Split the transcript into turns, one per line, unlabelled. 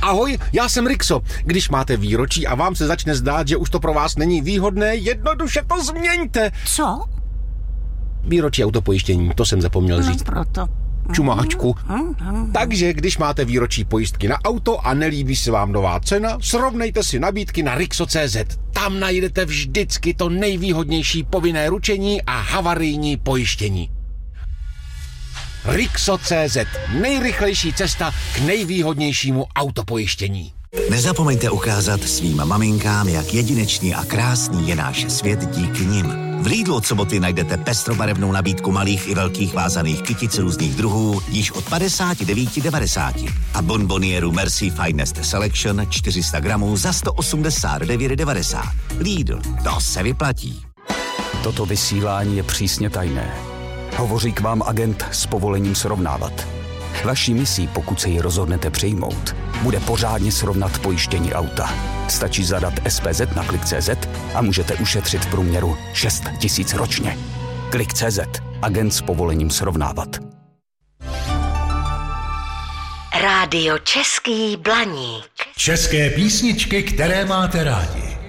Ahoj, já jsem Rixo. Když máte výročí a vám se začne zdát, že už to pro vás není výhodné, jednoduše to změňte.
Co?
Výročí autopojištění, to jsem zapomněl říct.
Proto.
Čumáčku. Takže když máte výročí pojistky na auto a nelíbí se vám nová cena, srovnejte si nabídky na Rixo.cz. Tam najdete vždycky to nejvýhodnější povinné ručení a havarijní pojištění. Rixo.cz. Nejrychlejší cesta k nejvýhodnějšímu autopojištění.
Nezapomeňte ukázat svým maminkám, jak jedinečný a krásný je náš svět díky nim. V Lidlu od soboty najdete pestrobarevnou nabídku malých i velkých vázaných kytic různých druhů již od 59,90 a bonbonieru Merci Finest Selection 400 gramů za 189,90. Lidl, to se vyplatí.
Toto vysílání je přísně tajné. Hovoří k vám agent s povolením srovnávat. Vaší misí, pokud se ji rozhodnete přijmout, bude pořádně srovnat pojištění auta. Stačí zadat SPZ na Klik.cz a můžete ušetřit v průměru 6 000 ročně. Klik.cz. Agent s povolením srovnávat.
Rádio Český Blaník.
České písničky, které máte rádi.